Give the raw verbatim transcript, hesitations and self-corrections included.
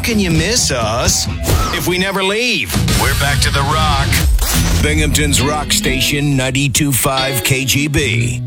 can you miss us if we never leave? We're back to the rock. Binghamton's rock station, ninety-two point five K G B.